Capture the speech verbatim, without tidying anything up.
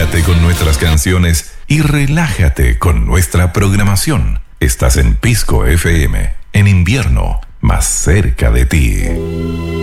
Enchúlate con nuestras canciones y relájate con nuestra programación. Estás en Pisco F M, en invierno, más cerca de ti.